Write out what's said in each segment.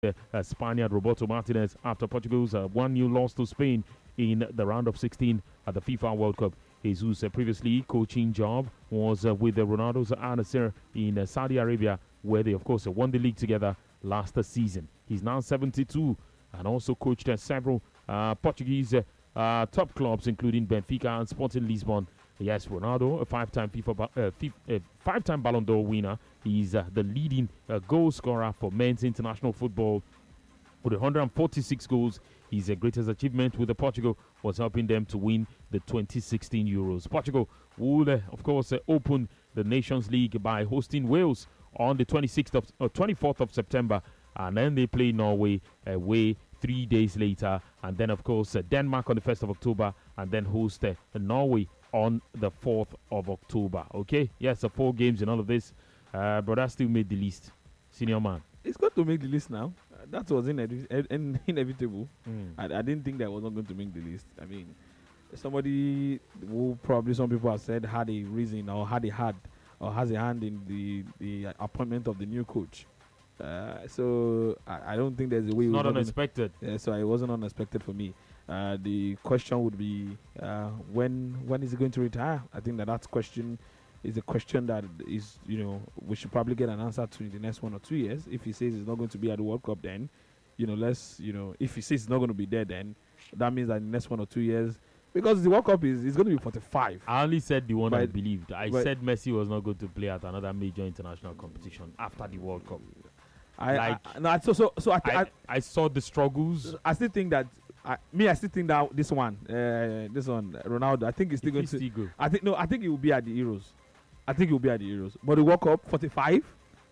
Spaniard Roberto Martinez after Portugal's 1-0 loss to Spain in the round of 16 at the FIFA World Cup. Jesus' previously coaching job was with the Ronaldo's Al Nassr in Saudi Arabia, where they, of course, won the league together last season. He's now 72 and also coached several Portuguese top clubs, including Benfica and Sporting Lisbon. Yes, Ronaldo, a five-time Ballon d'Or winner. He's the leading goal scorer for men's international football with 146 goals. His greatest achievement with Portugal was helping them to win the 2016 Euros. Portugal would, of course, open the Nations League by hosting Wales on the 24th of September, and then they play Norway away 3 days later, and then, of course, Denmark on the 1st of October, and then host Norway on the 4th of October. Okay, yes, 4 games in all of this, but that still made the list. Senior man. It's got to make the list now. That was inevitable. I didn't think that was not going to make the list. I mean, somebody who probably some people have said had a reason or has a hand in the appointment of the new coach. So I don't think there's a way. It's not unexpected. So it wasn't unexpected for me. The question would be when is he going to retire? I think that question is a question that is, we should probably get an answer to in the next 1 or 2 years. If he says he's not going to be at the World Cup, then if he says he's not going to be there, then that means that in the next 1 or 2 years, because the World Cup is going to be 45. I only said the one I believed. I said Messi was not going to play at another major international competition after the World Cup. I saw the struggles. I still think that this one, Ronaldo, I think he's still going to go. I think he will be at the Euros. But the World Cup 45,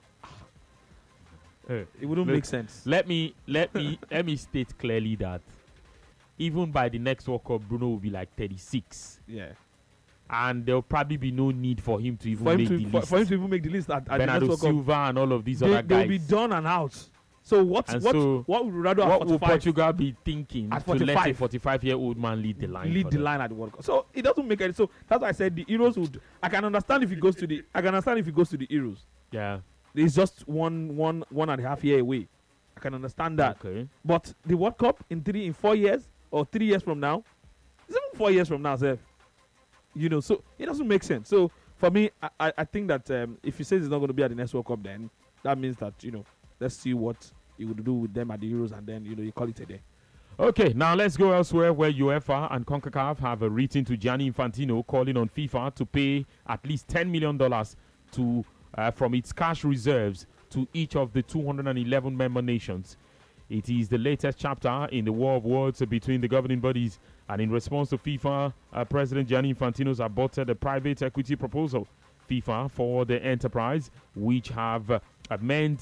it wouldn't make sense. Let me state clearly that even by the next World Cup, Bruno will be like 36. Yeah. And there'll probably be no need for him to even make the list. For him to even make the list at Bernardo the next Silva World Cup, and all of these other guys. They'll be done and out. So what would Ronaldo at 45? What would Portugal be thinking at to let a 45-year-old man lead the line? Lead the line at the World Cup. So it doesn't make any. So that's why I said the Euros would. I can understand if he goes to the Euros. Yeah. It's just one and a half year away. I can understand that. Okay. But the World Cup in 4 years or 3 years from now, it's even 4 years from now, sir. So it doesn't make sense. So for me, I think that if he says he's not going to be at the next World Cup, then that means that let's see what he would do with them at the Euros, and then you call it a day. Okay, now let's go elsewhere where UEFA and CONCACAF have written to Gianni Infantino calling on FIFA to pay at least $10 million to from its cash reserves to each of the 211 member nations. It is the latest chapter in the war of words between the governing bodies, and in response to FIFA, President Gianni Infantino's aborted a private equity proposal, FIFA for the enterprise, which would have meant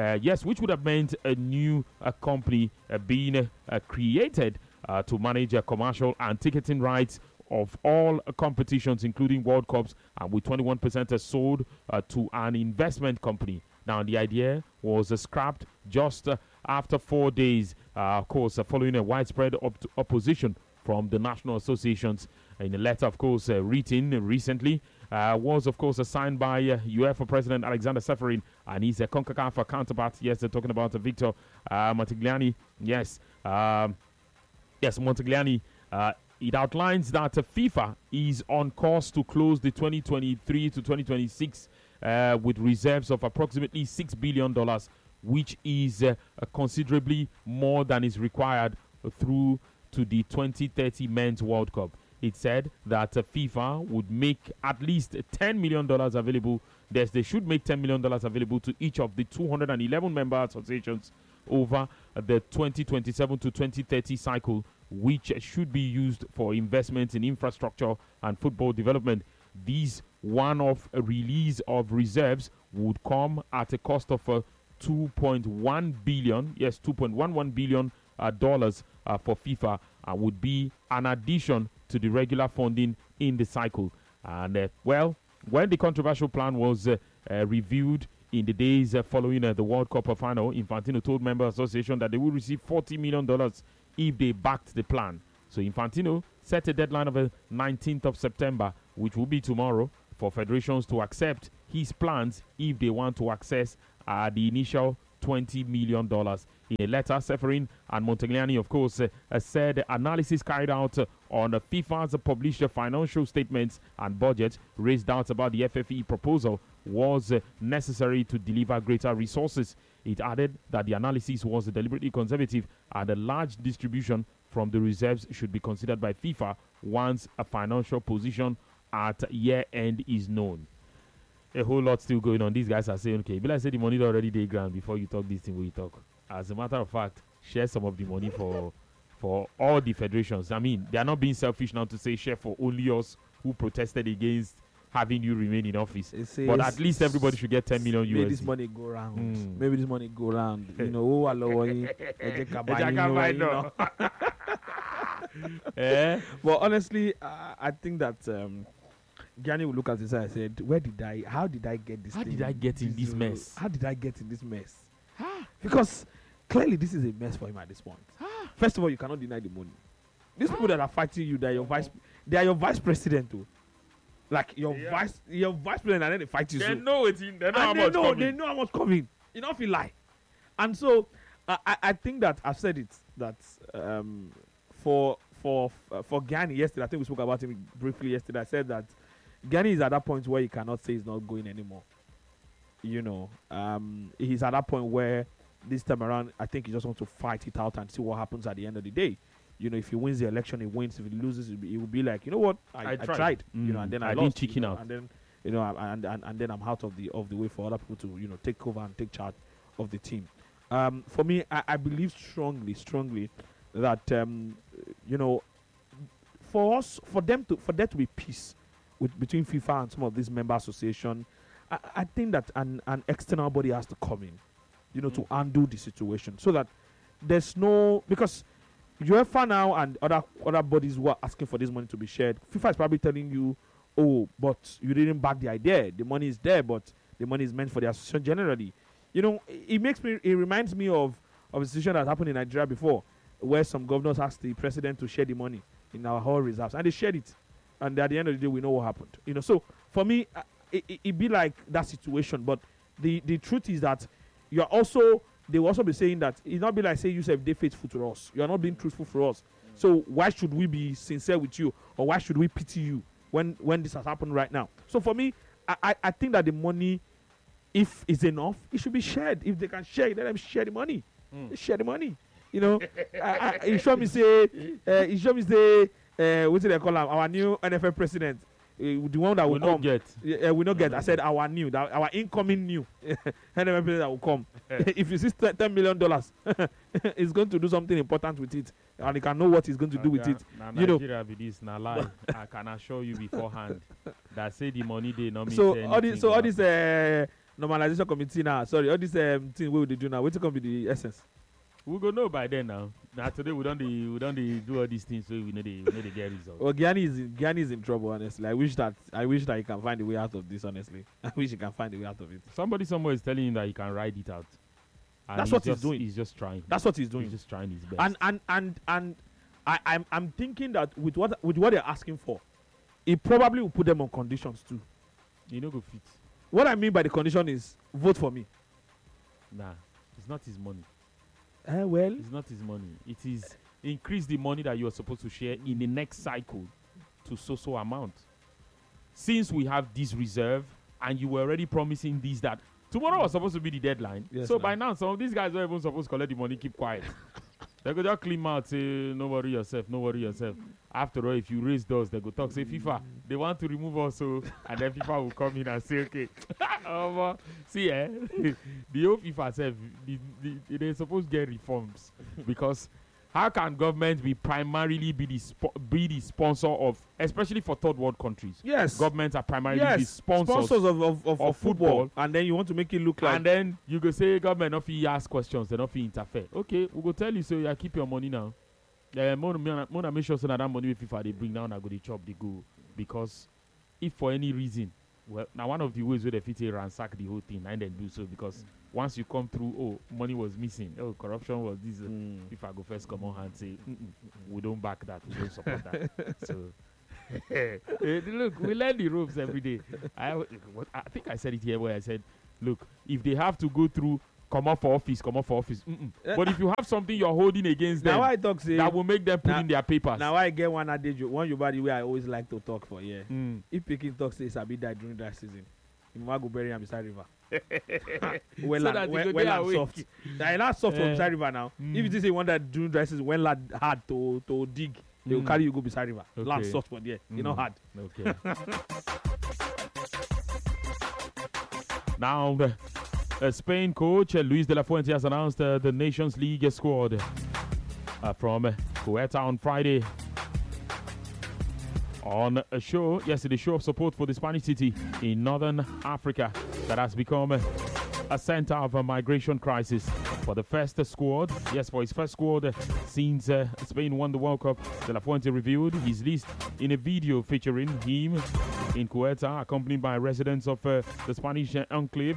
a new company being created to manage commercial and ticketing rights of all competitions, including World Cups, and with 21% sold to an investment company. Now, the idea was scrapped just after 4 days, of course, following a widespread opposition from the national associations. In a letter, of course, written recently, was, of course, signed by UEFA President Alexander Seferin and his CONCACAF counterpart. Yes, they're talking about Victor Montagliani. Yes, Montagliani. It outlines that FIFA is on course to close the 2023 to 2026 with reserves of approximately $6 billion, which is considerably more than is required through to the 2030 Men's World Cup. It said that FIFA would make at least $10 million available. They should make $10 million available to each of the 211 member associations over the 2027 to 2030 cycle, which should be used for investments in infrastructure and football development. These one-off release of reserves would come at a cost of $2.1 billion. Yes, $2.11 billion dollars for FIFA, would be an addition to the regular funding in the cycle. And when the controversial plan was reviewed in the days following the World Cup final, Infantino told member association that they would receive $40 million if they backed the plan. So Infantino set a deadline of the 19th of September, which will be tomorrow, for federations to accept his plans if they want to access the initial $20 million. In a letter, Ceferin and Montagliani, of course, said analysis carried out on FIFA's published financial statements and budget raised doubts about the FFE proposal was necessary to deliver greater resources. It added that the analysis was deliberately conservative and a large distribution from the reserves should be considered by FIFA once a financial position at year end is known. A whole lot still going on. These guys are saying, okay, but I say the money already day ground before you talk this thing where you talk. As a matter of fact, share some of the money for all the federations. I mean, they are not being selfish now to say share for only us who protested against having you remain in office. But at least everybody should get 10 million USD. Maybe this money go round. Maybe this money go round. You know, But honestly, I think that Gianni will look at this and said, how did I get this How thing? did I get in this mess? How did I get in this mess? Because clearly this is a mess for him at this point. First of all, you cannot deny the money. These people that are fighting you, they are your vice president too. Like your vice president, and then they fight you. They know it. They know how much coming. They know how much coming. You don't feel lie. And so I think that I've said it that for Gani yesterday, I think we spoke about him briefly yesterday. I said that Gani is at that point where he cannot say he's not going anymore. You know, he's at that point where this time around, I think he just wants to fight it out and see what happens at the end of the day. You know, if he wins the election, he wins. If he loses, he will be like, you know what, I tried. You know, and then I lost. Didn't chicken out. And then, you know, and then I'm out of the way for other people to, you know, take over and take charge of the team. For me, I believe strongly that you know, for there to be peace between FIFA and some of these member association, I think that an external body has to come in, you know, to undo the situation so that there's no, because UEFA now and other bodies who are asking for this money to be shared, FIFA is probably telling you, oh, but you didn't back the idea. The money is there, but the money is meant for the association generally. You know, it reminds me of a situation that happened in Nigeria before, where some governors asked the president to share the money in our whole reserves, and they shared it. And at the end of the day, we know what happened. You know, so for me, it be like that situation. But the truth is that they will also be saying that it's not be like say you say they faithful to us. You are not being truthful for us. So why should we be sincere with you, or why should we pity you when this has happened right now? So for me, I think that the money, if it's enough, it should be shared. If they can share it, let them share the money. Share the money. You know, it show me say, what do they call him? Our new NFL president, the one that will come. We not get. I said our incoming new NFL president that will come. If you see $10 million, he's going to do something important with it, and he can know what he's going to do with it. You know, this na lie. I can assure you beforehand that say the money they not. So all this normalization committee now. Sorry, all this thing we will do now. What's going to be the essence? We go know by then now. Now today we don't do all these things, so we know they get results. Well, Gianni is in trouble, honestly. I wish that he can find a way out of this. Honestly, I wish he can find a way out of it. Somebody somewhere is telling him that he can ride it out. And that's what he's doing. He's just trying. That's what he's doing. He's just trying his best. And I'm thinking that with what they're asking for, he probably will put them on conditions too. You know, go fit. What I mean by the condition is vote for me. Nah, it's not his money. Well, it's not his money. It is increase the money that you are supposed to share in the next cycle to so amount. Since we have this reserve and you were already promising this, that tomorrow was supposed to be the deadline. Yes, so by now, some of these guys are even supposed to collect the money, keep quiet. They go just clean out, say, no worry yourself. After all, if you raise those, they go talk, say, FIFA, they want to remove us, so, and then FIFA will come in and say, okay. See, the old FIFA self, they're supposed to get reforms, because how can government primarily be the sponsor of, especially for third world countries? Yes. Governments are primarily the sponsors of football. And then you want to make it look like... And then you go say, government not fit ask questions, they not fit interfere. Okay, we go tell you, so you keep your money now. Mona make sure so that money with FIFA they bring down, I go the chop, they go. Because if for any reason, well, now one of the ways where they fit ransack the whole thing, and then do so, because once you come through, oh, money was missing, oh, corruption was this. If I go first come on and say, we don't back that, we don't support that. So, look, we learn the ropes every day. I think I said it here where I said, look, if they have to go through come up for office. But if you have something you're holding against them, now I talk say that will make them put in their papers. Now I get one adage, one Yoruba way I always like to talk for. Yeah, if Pikin talk say Sabi die during that season, you might go bury him beside river. When So land, that when they land awake. soft. Now not soft from beside river now. If you say one that during dry season when land hard to dig, they will carry you go beside river. Land Okay. soft for there. You know hard. Okay. Now, Spain coach Luis de la Fuente has announced the Nations League squad from Ceuta on Friday. On a show, yesterday, show of support for the Spanish city in northern Africa that has become a center of a migration crisis. For the first squad, for his first squad since Spain won the World Cup, De La Fuente revealed his list in a video featuring him in Ceuta, accompanied by residents of the Spanish enclave.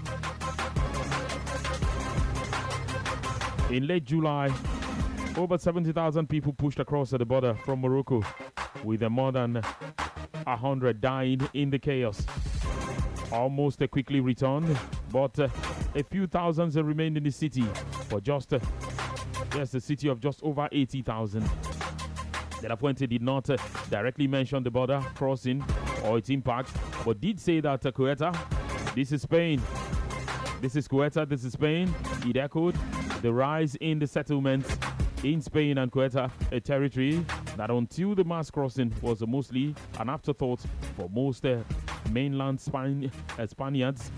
In late July, over 70,000 people pushed across the border from Morocco, with more than 100 dying in the chaos. Almost quickly returned, but a few thousands remained in the city for just, the city of just over 80,000. De La Fuente did not directly mention the border crossing or its impact, but did say that Ceuta, this is Spain. This is Ceuta, this is Spain. It echoed the rise in the settlements in Spain and Ceuta, a territory that until the mass crossing was mostly an afterthought for most mainland Spaniards.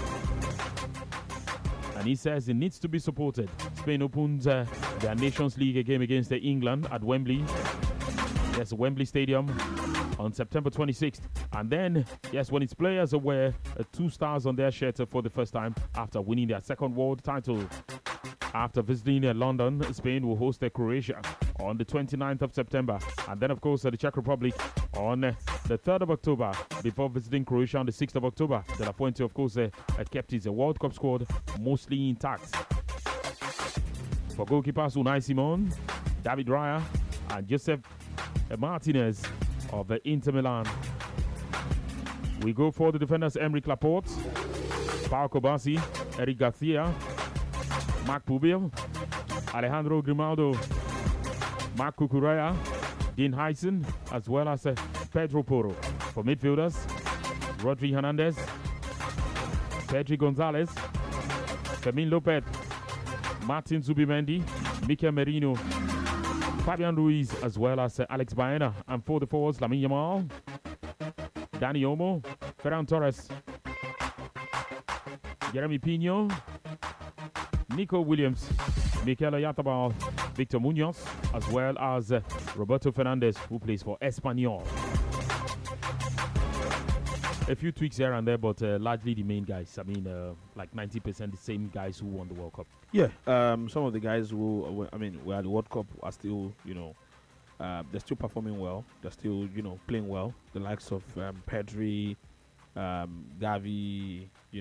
And he says it needs to be supported. Spain opens their Nations League game against England at Wembley. Yes, Wembley Stadium on September 26th. And then, when its players wear 2 stars on their shirt for the first time after winning their second world title. After visiting London, Spain will host Croatia on the 29th of September. And then, of course, the Czech Republic on the 3rd of October before visiting Croatia on the 6th of October. De La Fuente, of course, kept his World Cup squad mostly intact. For goalkeepers Unai Simon, David Raya, and Joseph Martinez of Inter Milan. We go for the defenders Emeric Laporte, Pau Kobasi, Eric Garcia, Marc Pubil, Alejandro Grimaldo, Marc Cucurella, Dean Heisen, as well as Pedro Porro. For midfielders, Rodri Hernandez, Pedri Gonzalez, Fermin Lopez, Martin Zubimendi, Mikel Merino, Fabian Ruiz, as well as Alex Baena. And for the forwards, Lamine Yamal, Dani Olmo, Ferran Torres, Jeremy Pino, Nico Williams, Mikel Oyarzabal, Victor Munoz, as well as Roberto Fernandez, who plays for Espanyol. A few tweaks here and there, but largely the main guys. I mean, like 90% the same guys who won the World Cup. Yeah, some of the guys who, were at the World Cup are still, they're still performing well. They're still, playing well. The likes of Pedri, Gavi,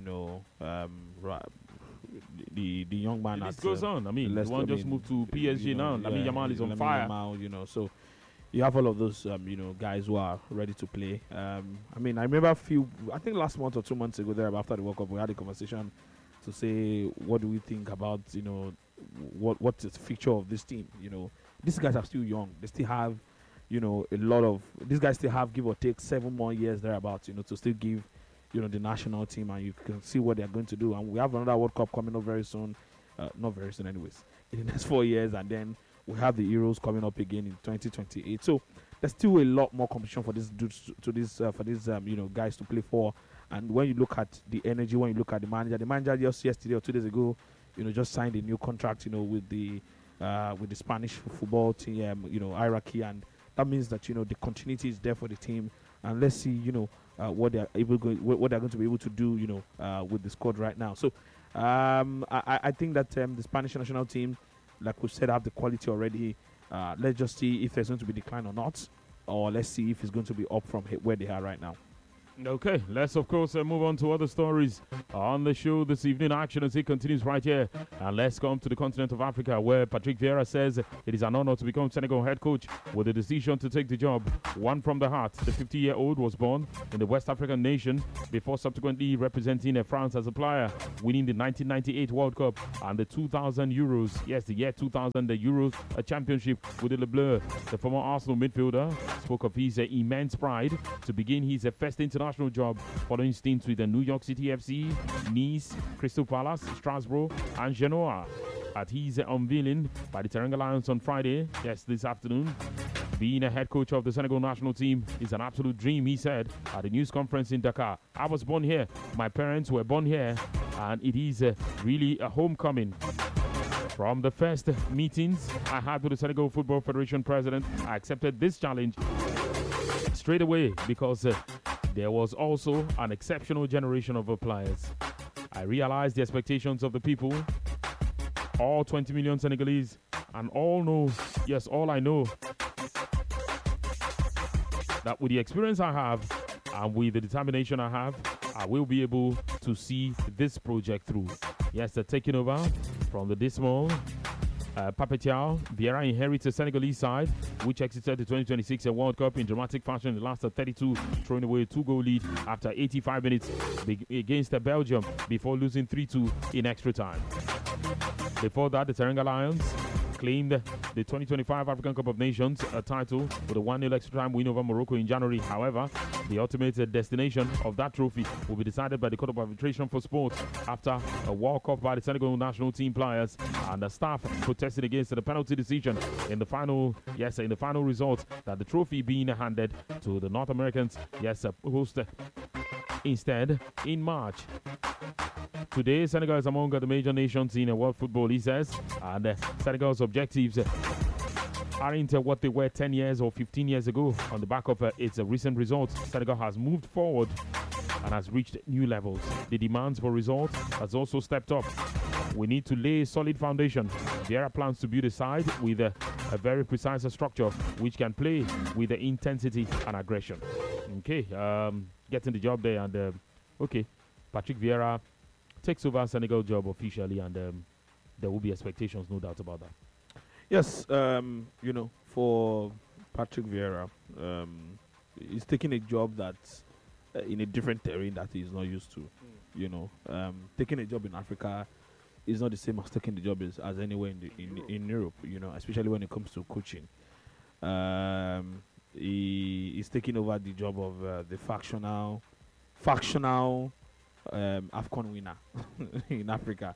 the young man. This goes on. I mean, the one just moved to PSG now. Lamine Yamal is on fire. Yamal, so you have all of those, guys who are ready to play. I remember I think last month or 2 months ago there, after the World Cup, we had a conversation to say, what do we think about, what is the future of this team? These guys are still young. They still have, these guys still have, give or take, 7 more years thereabouts, to still give, the national team, and you can see what they're going to do. And we have another World Cup coming up very soon. Not very soon anyways, in the next 4 years, and then we have the Euros coming up again in 2028. So there's still a lot more competition for these dudes guys to play for. And when you look at the energy, when you look at the manager just yesterday or 2 days ago, just signed a new contract, with the Spanish football team, hierarchy, and that means that the continuity is there for the team. And let's see, what they're going to be able to do, with the squad right now. So I think that the Spanish national team, like we said, have the quality already. Let's just see if there's going to be decline or not, or let's see if it's going to be up from where they are right now. Okay, let's of course move on to other stories on the show this evening. Action as it continues right here. And let's come to the continent of Africa, where Patrick Vieira says it is an honor to become Senegal head coach with a decision to take the job. One from the heart. The 50-year-old was born in the West African nation before subsequently representing France as a player, winning the 1998 World Cup and the 2000 Euros. Yes, the year 2000, the Euros, a championship with the Le Bleu. The former Arsenal midfielder spoke of his immense pride to begin his first international job following stints with the New York City FC, Nice, Crystal Palace, Strasbourg, and Genoa. At his unveiling by the Teranga Lions on Friday, yes, this afternoon, being a head coach of the Senegal national team is an absolute dream, he said at a news conference in Dakar. I was born here, my parents were born here, and it is really a homecoming. From the first meetings I had with the Senegal Football Federation president, I accepted this challenge straight away because there was also an exceptional generation of players. I realized the expectations of the people, all 20 million Senegalese, and all I know, that with the experience I have and with the determination I have, I will be able to see this project through. Yes, they're taking over from the dismal Pape Thiaw. Vieira inherits a Senegalese side which exited the 2026 World Cup in dramatic fashion in the last 32, throwing away a 2-goal lead after 85 minutes against Belgium before losing 3-2 in extra time. Before that, the Teranga Lions claimed the 2025 African Cup of Nations title with a 1-0 extra time win over Morocco in January. However, the ultimate destination of that trophy will be decided by the Court of Arbitration for Sport after a walk-off by the Senegal national team players and the staff protested against the penalty decision in the final result, that the trophy being handed to the North Americans, host instead in March. Today, Senegal is among the major nations in world football, he says, and Senegal's objectives aren't what they were 10 years or 15 years ago. On the back of its recent results, Senegal has moved forward and has reached new levels. The demands for results has also stepped up. We need to lay a solid foundation. Vieira plans to build a side with a very precise structure which can play with the intensity and aggression. Okay, getting the job there, and Patrick Vieira takes over Senegal job officially, and there will be expectations, no doubt about that. Yes, for Patrick Vieira, he's taking a job that's in a different terrain that he's not used to. Taking a job in Africa is not the same as taking the job as anywhere in Europe. Especially when it comes to coaching. He's taking over the job of the factional AFCON winner in Africa.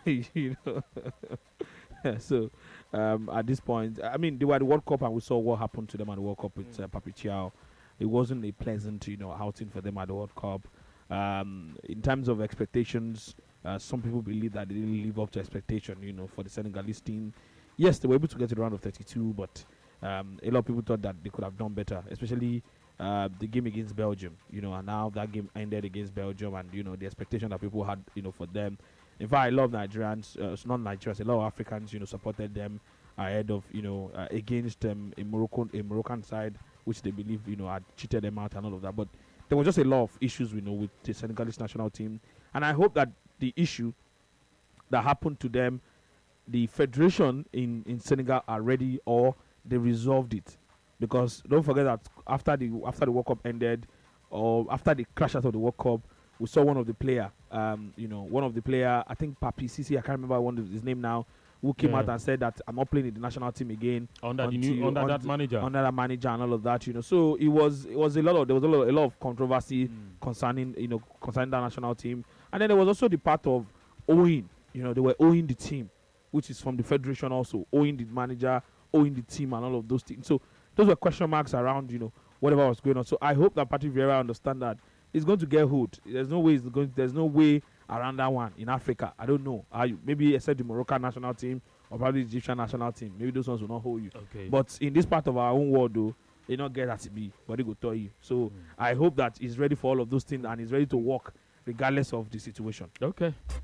So at this point, I mean, they were at the World Cup and we saw what happened to them at the World Cup with Pape Thiaw. It wasn't a pleasant, outing for them at the World Cup. In terms of expectations, some people believe that they didn't live up to expectation, for the Senegalese team. Yes, they were able to get to the round of 32, but a lot of people thought that they could have done better, especially the game against Belgium, and now that game ended against Belgium, and the expectation that people had, for them. In fact, a lot of Nigerians, not Nigerians, a lot of Africans, supported them ahead of, against a Moroccan side, which they believe, had cheated them out and all of that. But there was just a lot of issues, with the Senegalese national team, and I hope that the issue that happened to them, the federation in Senegal are ready, or they resolved it. Because don't forget that after the World Cup ended, or after the crash out of the World Cup, we saw one of the player, I think Papi Sisi, I can't remember his name now, who came out and said that I'm not playing in the national team again under that manager and all of that. So there was a lot of controversy concerning that national team, and then there was also the part of owing. They were owing the team, which is from the federation also, owing the manager, owing the team, and all of those things. So those were question marks around, whatever was going on. So I hope that Patrick Vieira understand that he's going to get hold. There's no way around that one in Africa. I don't know. Maybe except the Moroccan national team or probably the Egyptian national team. Maybe those ones will not hold you. Okay. But in this part of our own world, though, they not get that to be, but they go tell you. So I hope that he's ready for all of those things and he's ready to work regardless of the situation. Okay.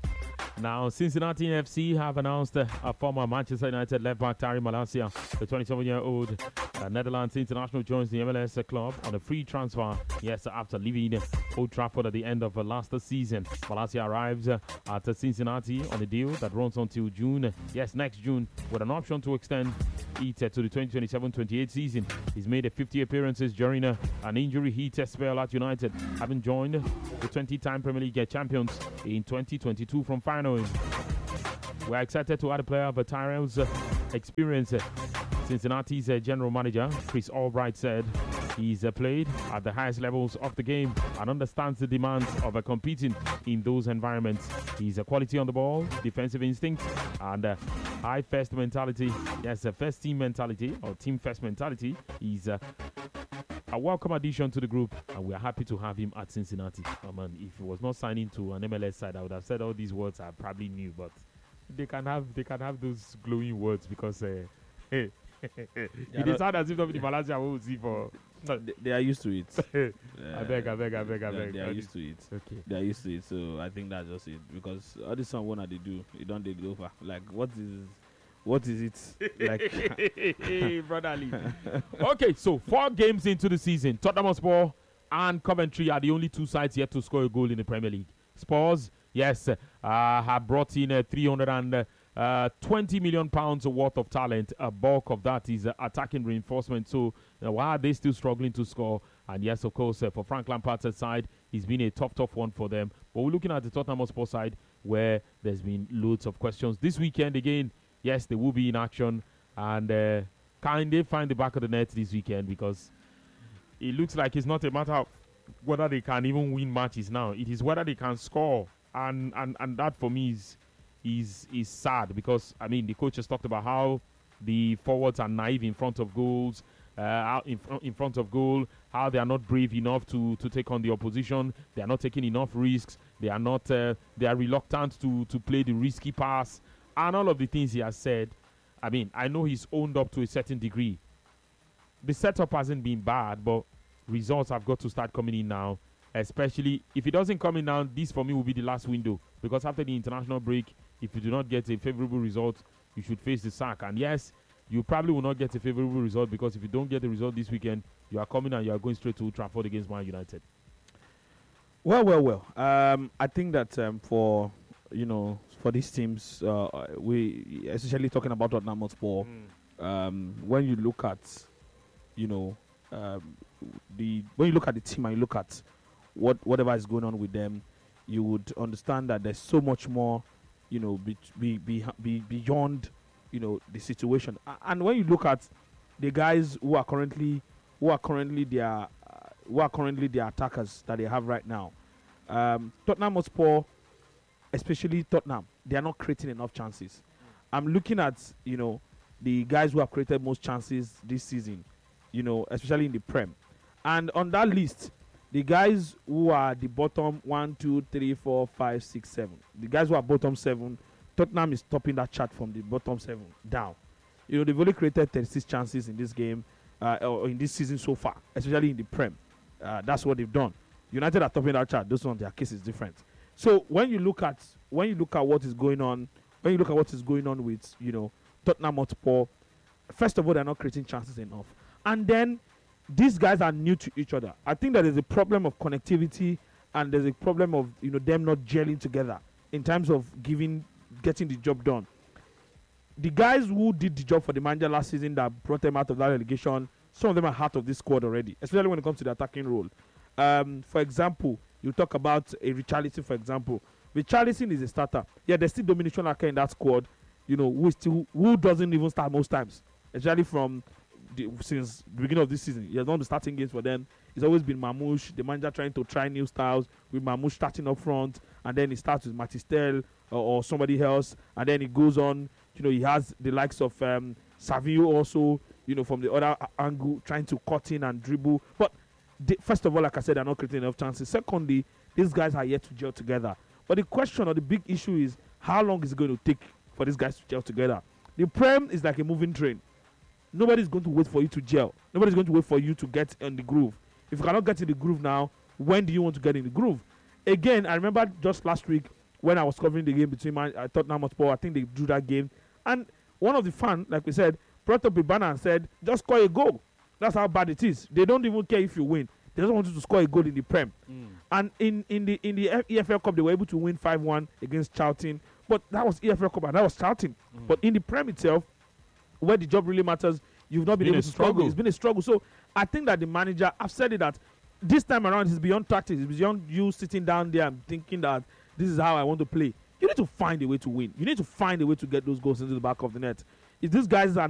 Now, Cincinnati FC have announced a former Manchester United left back Tari Malacia, the 27-year-old Netherlands international, joins the MLS club on a free transfer. Yes, after leaving Old Trafford at the end of last season. Malacia arrives at Cincinnati on a deal that runs until June. Yes, next June, with an option to extend it to the 2027-28 season. He's made 50 appearances during an injury-hit spell at United, having joined the 20-time Premier League champions in 2022 from final. We're excited to add a player of Tyrell's experience. Cincinnati's general manager, Chris Albright, said he's played at the highest levels of the game and understands the demands of competing in those environments. He's a quality on the ball, defensive instinct, and high first mentality. Yes, a first team mentality or team first mentality. He's a welcome addition to the group, and we're happy to have him at Cincinnati. Oh man, if he was not signing to an MLS side, I would have said all these words I probably knew, but they can have those glowing words because it is hard as if nobody Malaysia will see for. They are used to it. I beg. They are used to it. Okay. They are used to it, so I think that's just it. Because all this one they do, you don't take it over. Like what is it like? Brotherly. Okay, so 4 games into the season, Tottenham Hotspur and Coventry are the only 2 sides yet to score a goal in the Premier League. Spurs, yes, have brought in £320 million worth of talent. A bulk of that is attacking reinforcement. So why are they still struggling to score? And yes, of course, for Frank Lampard's side, it's been a tough one for them. But we're looking at the Tottenham Hotspur side where there's been loads of questions. This weekend again, yes, they will be in action. And can they find the back of the net this weekend? Because it looks like it's not a matter of whether they can even win matches now. It is whether they can score. And that for me is sad because, I mean, the coach has talked about how the forwards are naive in front of goals, in front of goal, how they are not brave enough to take on the opposition. They are not taking enough risks. They are not. They are reluctant to play the risky pass. And all of the things he has said, I mean, I know he's owned up to a certain degree. The setup hasn't been bad, but results have got to start coming in now. Especially if it doesn't come in now, this for me will be the last window. Because after the international break, if you do not get a favorable result, you should face the sack. And yes, you probably will not get a favorable result because if you don't get the result this weekend, you are coming and you are going straight to Old Trafford against Man United. Well. I think that for these teams, we especially talking about Tottenham Hotspur, when you look at, when you look at the team and you look at whatever is going on with them, you would understand that there's so much more, beyond, the situation. And when you look at the guys who are currently their attackers that they have right now, Tottenham Hotspur, especially Tottenham, they are not creating enough chances. I'm looking at the guys who have created most chances this season, especially in the Prem, and on that list, the guys who are the bottom 1, 2, 3, 4, 5, 6, 7. The guys who are bottom 7, Tottenham is topping that chart from the bottom 7 down. They've only created 36 chances in this game, or in this season so far, especially in the Prem. That's what they've done. United are topping that chart. Those ones, their case is different. So when you look at what is going on, with Tottenham Hotspur, first of all, they're not creating chances enough, and then these guys are new to each other. I think that there's a problem of connectivity and there's a problem of them not gelling together in terms of getting the job done. The guys who did the job for the manager last season that brought them out of that relegation, some of them are part of this squad already, especially when it comes to the attacking role. For example, you talk about a Richarlison, for example. Richarlison is a starter. Yeah, there's still Dominic Solanke in that squad, who doesn't even start most times, especially since the beginning of this season. He has not been starting games for them. It's always been Mamouche, the manager trying to try new styles, with Mamouche starting up front, and then he starts with Matistel or somebody else, and then he goes on. He has the likes of Savio also, from the other angle, trying to cut in and dribble. But first of all, like I said, they're not creating enough chances. Secondly, these guys are yet to gel together. But the question or the big issue is, how long is it going to take for these guys to gel together? The Prem is like a moving train. Nobody's going to wait for you to gel. Nobody's going to wait for you to get in the groove. If you cannot get in the groove now, when do you want to get in the groove? Again, I remember just last week when I was covering the game between Tottenham Hotspur. I think they drew that game. And one of the fans, like we said, brought up a banner and said, just score a goal. That's how bad it is. They don't even care if you win. They just want you to score a goal in the Prem. And in the EFL Cup, they were able to win 5-1 against Charlton. But that was EFL Cup and that was Charlton. But in the Prem itself, where the job really matters, you've not been able to struggle. It's been a struggle. So I think that the manager, I've said it, that this time around it's beyond tactics. It's beyond you sitting down there and thinking that this is how I want to play. You need to find a way to win. You need to find a way to get those goals into the back of the net. If these guys are